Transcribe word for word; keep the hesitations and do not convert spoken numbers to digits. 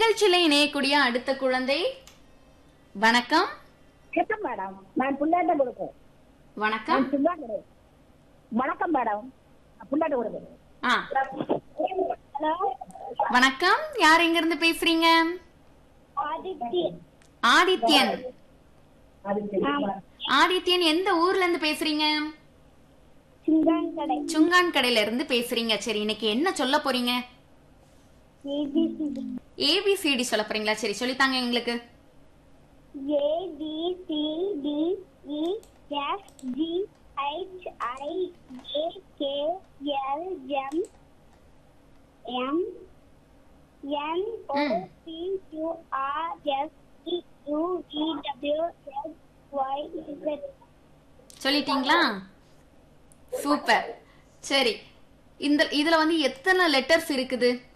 நிகழ்ச்சியில இணையக்கூடிய அடுத்த குழந்தை. வணக்கம். வணக்கம் மேடம், நான் புல்லாட்ட கொடுக்கேன். வணக்கம். வணக்கம் மேடம், புல்லாட்ட கொடுக்கேன். ஆ வணக்கம், யார் எங்க இருந்து பேசுறீங்க? ஆதித்யன். ஆதித்யன். ஆதித்யன் எந்த ஊர்ல இருந்து பேசுறீங்க? சுங்கான்கடை. சுங்கான் கடையில இருந்து பேசுறீங்க. சரி, இன்னைக்கு என்ன சொல்ல போறீங்க? ஏபிசிடி. ஏபிசிடி சொல்ல போறீங்களா? சரி, சொல்லித்தாங்க எங்களுக்கு. ஏ B C D E F G H I J K L M M N O B Q R S T you V W X Y Z. சொல்லிட்டீங்களா? சூப்பர். சரி, இந்த இதுல வந்து எத்தனை லெட்டர்ஸ் இருக்குது?